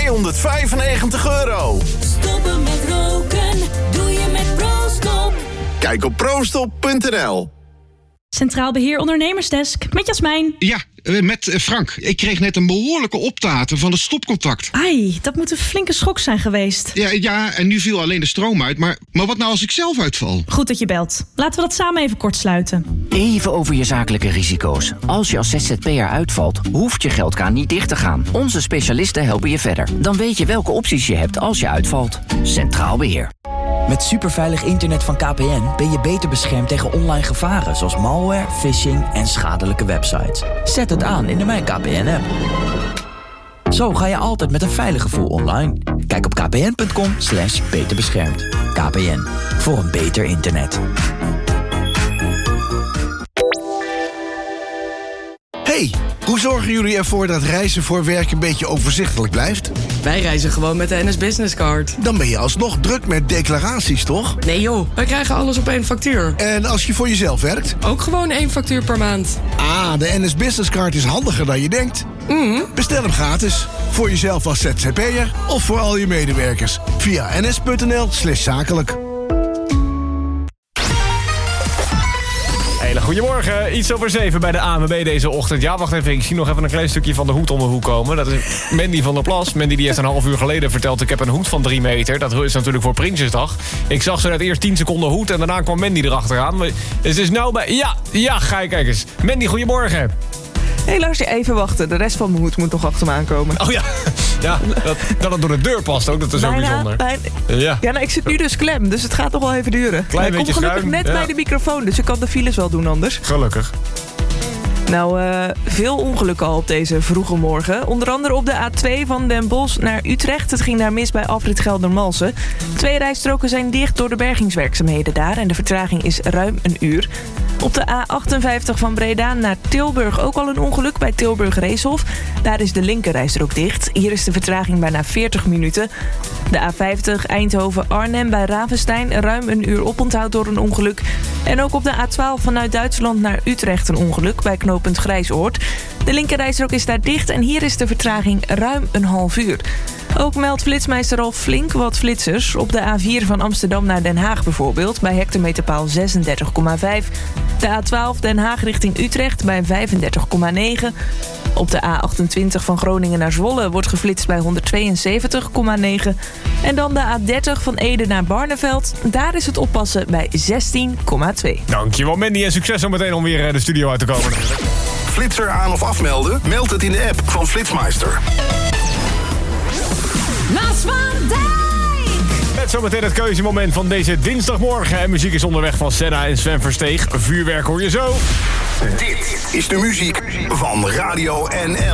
€295. Stoppen met roken, doe je met ProStop. Kijk op prostop.nl. Centraal Beheer Ondernemersdesk, met Jasmijn. Ja, met Frank. Ik kreeg net een behoorlijke optaten van het stopcontact. Ai, dat moet een flinke schok zijn geweest. Ja, en nu viel alleen de stroom uit. Maar wat nou als ik zelf uitval? Goed dat je belt. Laten we dat samen even kort sluiten. Even over je zakelijke risico's. Als je als ZZP'er uitvalt, hoeft je geldkraan niet dicht te gaan. Onze specialisten helpen je verder. Dan weet je welke opties je hebt als je uitvalt. Centraal Beheer. Met superveilig internet van KPN ben je beter beschermd tegen online gevaren zoals malware, phishing en schadelijke websites. Zet het aan in de Mijn KPN-app. Zo ga je altijd met een veilig gevoel online. Kijk op kpn.com/beterbeschermd. KPN, voor een beter internet. Hey, hoe zorgen jullie ervoor dat reizen voor werk een beetje overzichtelijk blijft? Wij reizen gewoon met de NS Business Card. Dan ben je alsnog druk met declaraties, toch? Nee joh, wij krijgen alles op één factuur. En als je voor jezelf werkt? Ook gewoon 1 factuur per maand. Ah, de NS Business Card is handiger dan je denkt. Bestel hem gratis. Voor jezelf als ZZP'er of voor al je medewerkers. Via ns.nl/zakelijk. Goedemorgen, iets over 7 bij de ANWB deze ochtend. Ja, wacht even, ik zie nog even een klein stukje van de hoed om de hoek komen. Dat is Mandy van der Plas. Mandy die heeft een half uur geleden verteld, ik heb een hoed van 3 meter. Dat is natuurlijk voor Prinsjesdag. Ik zag ze net eerst 10 seconden hoed en daarna kwam Mandy erachteraan. Het is nou bij... Ja, ga je kijk eens. Mandy, goedemorgen. Helaas, even wachten. De rest van mijn hoed moet nog achter me aankomen. Oh ja, dat het door de deur past ook. Dat is zo bijzonder. Ja, nou, ik zit nu dus klem, dus het gaat nog wel even duren. Klein beetje ik kom gelukkig schuin, net bij de microfoon, dus ik kan de files wel doen anders. Gelukkig. Nou, veel ongelukken al op deze vroege morgen. Onder andere op de A2 van Den Bosch naar Utrecht. Het ging daar mis bij afrit Geldermalsen. 2 rijstroken zijn dicht door de bergingswerkzaamheden daar. En de vertraging is ruim een uur. Op de A58 van Breda naar Tilburg ook al een ongeluk bij Tilburg-Reeshof. Daar is de linkerrijstrook dicht. Hier is de vertraging bijna 40 minuten. De A50 Eindhoven-Arnhem bij Ravenstein ruim een uur oponthoud door een ongeluk. En ook op de A12 vanuit Duitsland naar Utrecht een ongeluk bij knooppunt Grijsoord. De linkerrijstrook is daar dicht en hier is de vertraging ruim een half uur. Ook meldt flitsmeister al flink wat flitsers. Op de A4 van Amsterdam naar Den Haag bijvoorbeeld, bij hectometerpaal 36,5. De A12 Den Haag richting Utrecht bij 35,9. Op de A28 van Groningen naar Zwolle wordt geflitst bij 172,9. En dan de A30 van Ede naar Barneveld. Daar is het oppassen bij 16,2. Dankjewel Mandy en succes om meteen om weer de studio uit te komen. Flitser aan of afmelden? Meld het in de app van Flitsmeister. Lars van Dijk. Met zometeen het keuzemoment van deze dinsdagmorgen. En muziek is onderweg van Senna en Sven Versteeg. Vuurwerk hoor je zo. Dit is de muziek van Radio NL.